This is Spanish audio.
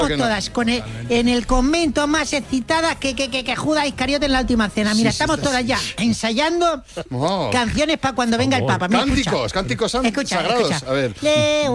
todas en el convento más excitadas que Judas Iscariote en la última cena. Mira, estamos todas ya ensayando canciones para cuando venga el Papa. Mira, Cánticos escucha, sagrados. escucha. A ver.